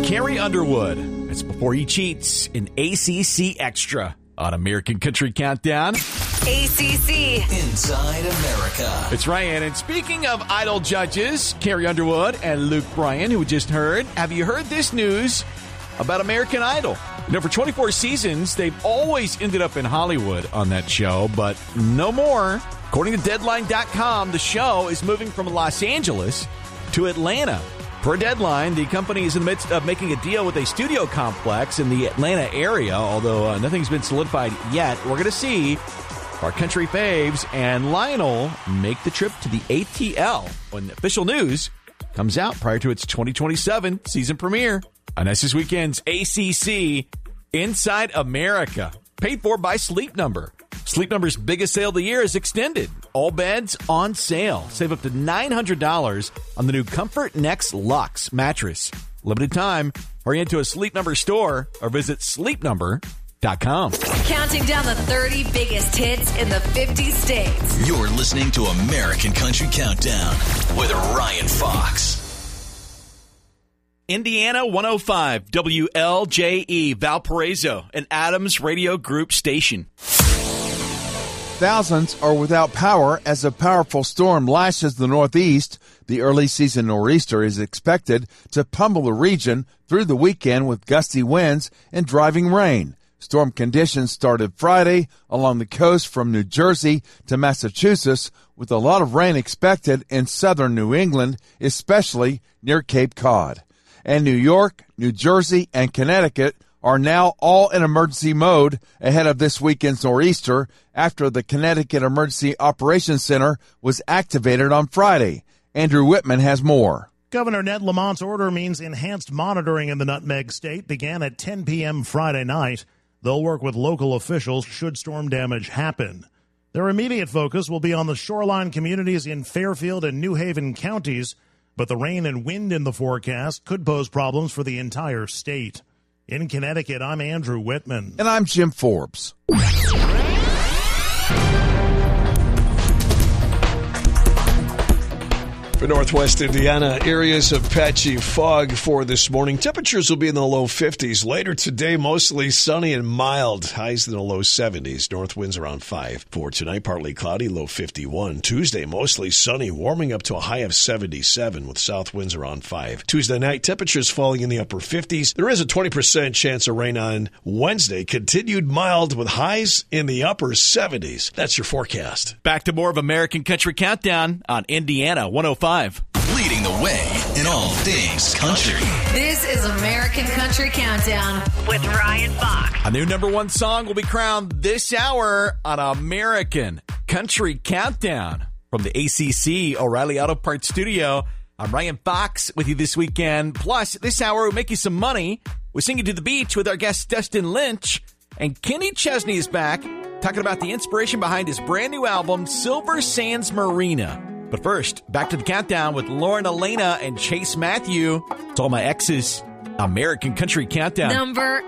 Carrie Underwood. It's Before He Cheats in ACC Extra on American Country Countdown. ACC Inside America. It's Ryan. And speaking of Idol judges, Carrie Underwood and Luke Bryan, who we just heard, have you heard this news about American Idol? You know, for 24 seasons, they've always ended up in Hollywood on that show, but no more. According to Deadline.com, the show is moving from Los Angeles to Atlanta. Per Deadline, the company is in the midst of making a deal with a studio complex in the Atlanta area, although nothing's been solidified yet. We're going to see our country faves and Lionel make the trip to the ATL when the official news comes out prior to its 2027 season premiere. And that's this weekend's ACC Inside America, paid for by Sleep Number. Sleep Number's biggest sale of the year is extended. All beds on sale. Save up to $900 on the new Comfort Next Luxe mattress. Limited time. Hurry into a Sleep Number store or visit sleepnumber.com. Counting down the 30 biggest hits in the 50 states. You're listening to American Country Countdown with Ryan Fox. Indiana 105, WLJE, Valparaiso, an Adams Radio Group station. Thousands are without power as a powerful storm lashes the Northeast. The early season nor'easter is expected to pummel the region through the weekend with gusty winds and driving rain. Storm conditions started Friday along the coast from New Jersey to Massachusetts, with a lot of rain expected in southern New England, especially near Cape Cod. And New York, New Jersey, and Connecticut are now all in emergency mode ahead of this weekend's nor'easter after the Connecticut Emergency Operations Center was activated on Friday. Andrew Whitman has more. Governor Ned Lamont's order means enhanced monitoring in the Nutmeg State began at 10 p.m. Friday night. They'll work with local officials should storm damage happen. Their immediate focus will be on the shoreline communities in Fairfield and New Haven counties, but the rain and wind in the forecast could pose problems for the entire state. In Connecticut, I'm Andrew Whitman. And I'm Jim Forbes. For Northwest Indiana, areas of patchy fog for this morning. Temperatures will be in the low 50s. Later today, mostly sunny and mild. Highs in the low 70s. North winds around 5. For tonight, partly cloudy, low 51. Tuesday, mostly sunny, warming up to a high of 77 with south winds around 5. Tuesday night, temperatures falling in the upper 50s. There is a 20% chance of rain on Wednesday. Continued mild with highs in the upper 70s. That's your forecast. Back to more of American Country Countdown on Indiana 105. Leading the way in all things country. This is American Country Countdown with Ryan Fox. A new number one song will be crowned this hour on American Country Countdown. From the ACC O'Reilly Auto Parts Studio, I'm Ryan Fox with you this weekend. Plus, this hour will make you some money. We're singing to the beach with our guest Dustin Lynch. And Kenny Chesney is back talking about the inspiration behind his brand new album, Silver Sands Marina. But first, back to the countdown with Lauren Elena and Chase Matthew. It's all my exes. American Country Countdown. Number